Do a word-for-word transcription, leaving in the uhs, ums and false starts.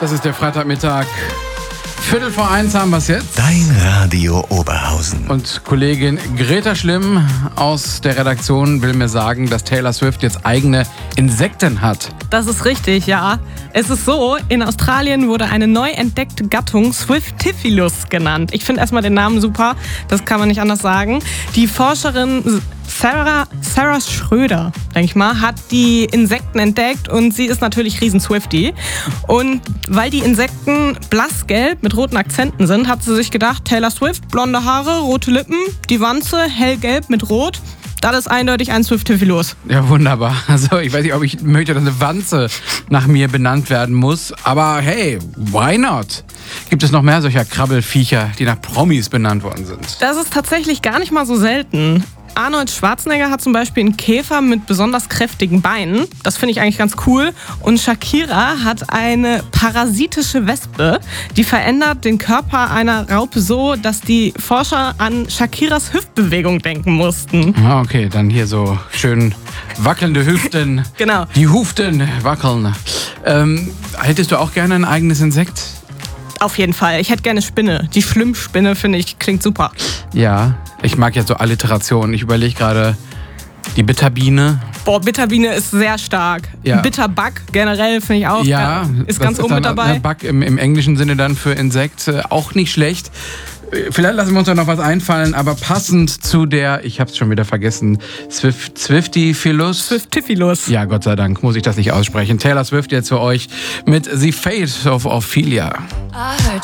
Das ist der Freitagmittag. Viertel vor eins haben wir es jetzt. Dein Radio Oberhausen. Und Kollegin Greta Schlimm aus der Redaktion will mir sagen, dass Taylor Swift jetzt eigene Insekten hat. Das ist richtig, ja. Es ist so, in Australien wurde eine neu entdeckte Gattung Swiftifilus genannt. Ich finde erstmal den Namen super, das kann man nicht anders sagen. Die Forscherin Sarah, Sarah Schröder, denke ich mal, hat die Insekten entdeckt und sie ist natürlich riesen Swiftie. Und weil die Insekten blassgelb mit roten Akzenten sind, hat sie sich gedacht, Taylor Swift, blonde Haare, rote Lippen, die Wanze hellgelb mit rot. Das ist eindeutig ein Swiftifilus. Ja, wunderbar. Also ich weiß nicht, ob ich möchte, dass eine Wanze nach mir benannt werden muss. Aber hey, why not? Gibt es noch mehr solcher Krabbelfiecher, die nach Promis benannt worden sind? Das ist tatsächlich gar nicht mal so selten. Arnold Schwarzenegger hat zum Beispiel einen Käfer mit besonders kräftigen Beinen. Das finde ich eigentlich ganz cool. Und Shakira hat eine parasitische Wespe, die verändert den Körper einer Raupe so, dass die Forscher an Shakiras Hüftbewegung denken mussten. Ah, okay, dann hier so schön wackelnde Hüften. Genau. Die Huften wackeln. Ähm, hättest du auch gerne ein eigenes Insekt? Auf jeden Fall. Ich hätte gerne Spinne. Die Schlimmspinne, finde ich, klingt super. Ja, ich mag ja so Alliterationen. Ich überlege gerade die Bitterbiene. Boah, Bitterbiene ist sehr stark. Ja. Bitterbug generell finde ich auch. Ja, ist ganz oben mit dabei. Ein Bug im, im englischen Sinne dann für Insekt. Äh, auch nicht schlecht. Vielleicht lassen wir uns da noch was einfallen, aber passend zu der, ich hab's schon wieder vergessen, Swift, Swiftifilus. Swiftifilus. Ja, Gott sei Dank muss ich das nicht aussprechen. Taylor Swift jetzt für euch mit The Fate of Ophelia. I heard